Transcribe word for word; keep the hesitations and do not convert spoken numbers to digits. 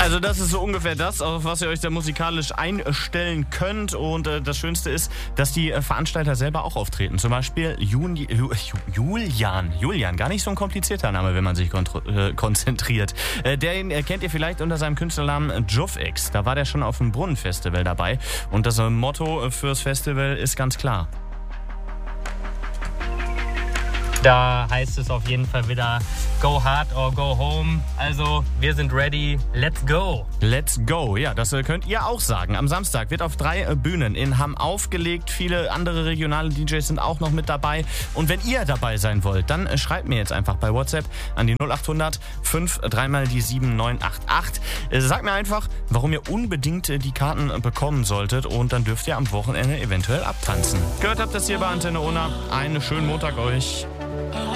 Also das ist so ungefähr das, auf was ihr euch da musikalisch einstellen könnt. Und äh, das Schönste ist, dass die äh, Veranstalter selber auch auftreten. Zum Beispiel Juni, Ju, Julian. Julian, gar nicht so ein komplizierter Name, wenn man sich kontro- äh, konzentriert. Äh, den äh, kennt ihr vielleicht unter seinem Künstlernamen Juffix. Da war der schon auf dem Brunnenfestival dabei. Und das äh, Motto fürs Festival ist ganz klar. Da heißt es auf jeden Fall wieder go hard or go home. Also wir sind ready, let's go. Let's go, ja, das könnt ihr auch sagen. Am Samstag wird auf drei Bühnen in Hamm aufgelegt. Viele andere regionale D Js sind auch noch mit dabei. Und wenn ihr dabei sein wollt, dann schreibt mir jetzt einfach bei WhatsApp an die null acht hundert fünf drei mal die sieben neun acht acht. Sagt mir einfach, warum ihr unbedingt die Karten bekommen solltet und dann dürft ihr am Wochenende eventuell abtanzen. Gehört habt das hier bei Antenne Unna. Einen schönen Montag euch.